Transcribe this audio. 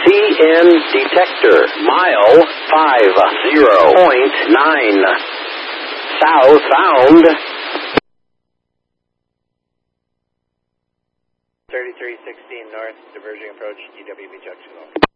CN detector, mile 50.9. Southbound. 3316 north, diverging approach, DWB junction.